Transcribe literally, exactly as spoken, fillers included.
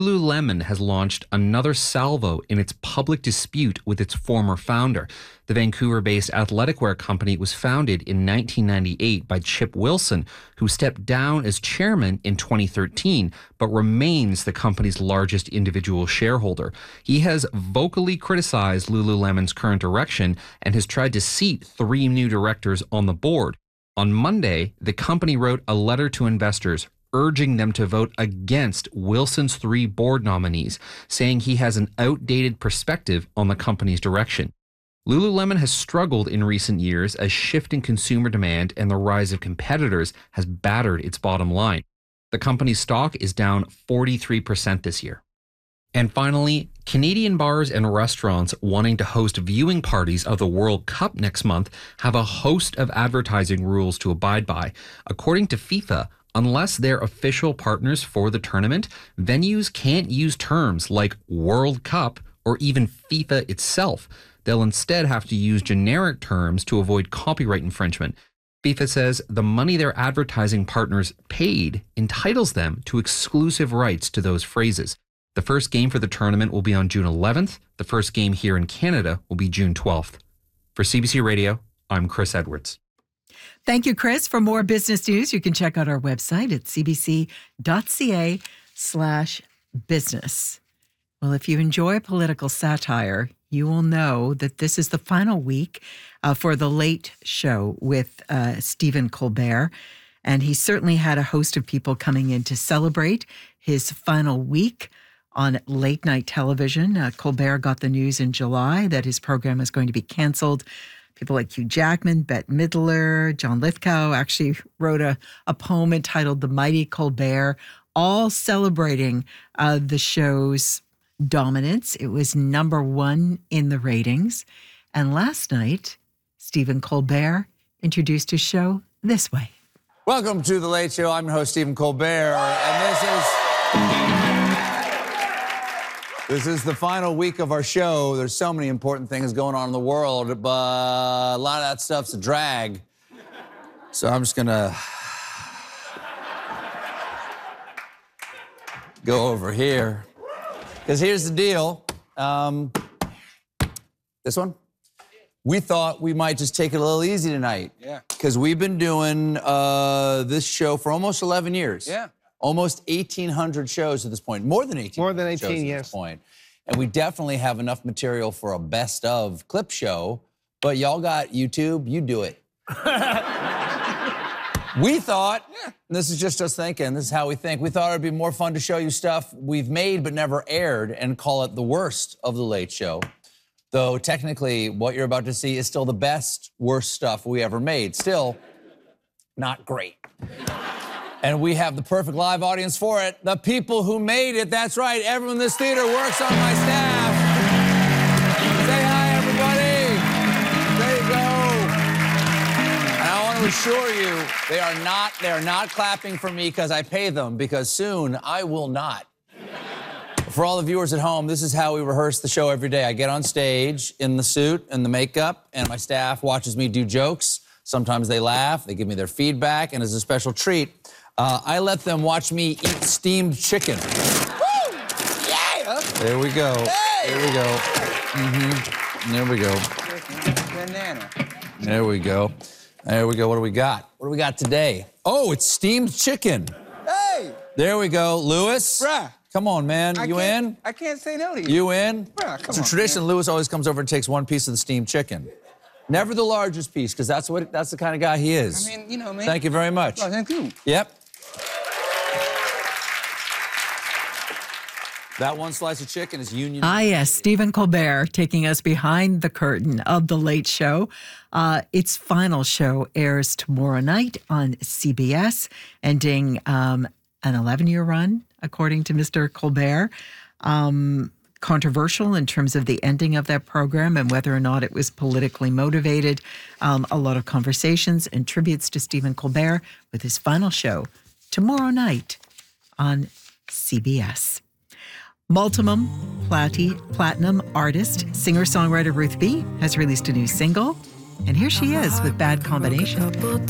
Lululemon has launched another salvo in its public dispute with its former founder. The Vancouver-based athletic wear company was founded in nineteen ninety-eight by Chip Wilson, who stepped down as chairman in twenty thirteen, but remains the company's largest individual shareholder. He has vocally criticized Lululemon's current direction and has tried to seat three new directors on the board. On Monday, the company wrote a letter to investors urging them to vote against Wilson's three board nominees, saying he has an outdated perspective on the company's direction. Lululemon has struggled in recent years as shifting consumer demand and the rise of competitors has battered its bottom line. The company's stock is down forty-three percent this year. And finally, Canadian bars and restaurants wanting to host viewing parties of the World Cup next month have a host of advertising rules to abide by. According to FIFA, unless they're official partners for the tournament, venues can't use terms like World Cup or even FIFA itself. They'll instead have to use generic terms to avoid copyright infringement. FIFA says the money their advertising partners paid entitles them to exclusive rights to those phrases. The first game for the tournament will be on June eleventh. The first game here in Canada will be June twelfth. For C B C Radio, I'm Chris Edwards. Thank you, Chris. For more business news, you can check out our website at cbc.ca slash business. Well, if you enjoy political satire, you will know that this is the final week uh, for The Late Show with uh, Stephen Colbert. And he certainly had a host of people coming in to celebrate his final week on late night television. Uh, Colbert got the news in July that his program is going to be canceled. People like Hugh Jackman, Bette Midler, John Lithgow actually wrote a, a poem entitled The Mighty Colbert, all celebrating uh, the show's dominance. It was number one in the ratings. And last night, Stephen Colbert introduced his show this way. Welcome to The Late Show. I'm your host, Stephen Colbert, and this is... This is the final week of our show. There's so many important things going on in the world, but a lot of that stuff's a drag. So I'm just gonna go over here. Because here's the deal. Um, this one? We thought we might just take it a little easy tonight. Yeah. Because we've been doing uh, this show for almost eleven years. Yeah. Almost eighteen hundred shows at this point. More than eighteen. More than eighteen, shows at yes. this point. And we definitely have enough material for a best of clip show. But y'all got YouTube, you do it. We thought, yeah, this is just us thinking, this is how we think. We thought it'd be more fun to show you stuff we've made but never aired and call it the worst of The Late Show. Though technically what you're about to see is still the best, worst stuff we ever made. Still, not great. And we have the perfect live audience for it. The people who made it. That's right. Everyone in this theater works on my staff. Say hi, everybody. There you go. And I want to assure you, they are not, they are not clapping for me because I pay them, because soon I will not. For all the viewers at home, this is how we rehearse the show every day. I get on stage in the suit and the makeup, and my staff watches me do jokes. Sometimes they laugh, they give me their feedback, and as a special treat, Uh, I let them watch me eat steamed chicken. Woo! Yeah! There we go. Hey! There we go. Mm-hmm. There we go. Banana. There we go. There we go. What do we got? What do we got today? Oh, it's steamed chicken. Hey! There we go. Lewis? Bruh. Come on, man. I you can't- in? I can't say no to you. You in? Bruh, come It's a on, tradition. man. Lewis always comes over and takes one piece of the steamed chicken. Never the largest piece, because that's what that's the kind of guy he is. I mean, you know, man. Thank you very much. Oh, thank you. Yep. That one slice of chicken is Union. Ah, yes, Stephen Colbert taking us behind the curtain of The Late Show. Uh, its final show airs tomorrow night on C B S, ending um, an eleven-year run, according to Mister Colbert. Um, controversial in terms of the ending of that program and whether or not it was politically motivated. Um, a lot of conversations and tributes to Stephen Colbert with his final show tomorrow night on C B S. Multimum Plati- Platinum artist, singer-songwriter Ruth B has released a new single, and here she is with Bad Combination.